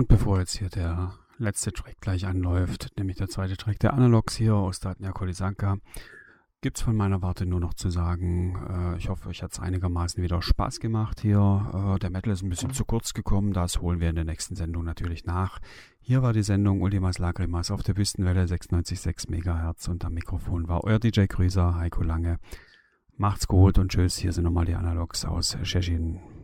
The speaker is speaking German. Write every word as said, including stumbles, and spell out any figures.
Und bevor jetzt hier der letzte Track gleich anläuft, nämlich der zweite Track der Analogs hier aus Datnya Kolisanka, gibt es von meiner Warte nur noch zu sagen, äh, ich hoffe, euch hat es einigermaßen wieder Spaß gemacht hier. Äh, der Metal ist ein bisschen zu kurz gekommen, das holen wir in der nächsten Sendung natürlich nach. Hier war die Sendung Ultimas Lagrimas auf der Wüstenwelle sechsundneunzig Komma sechs Megahertz und am Mikrofon war euer D J Grüßer, Heiko Lange. Macht's gut und tschüss, hier sind nochmal die Analogs aus Tschechien.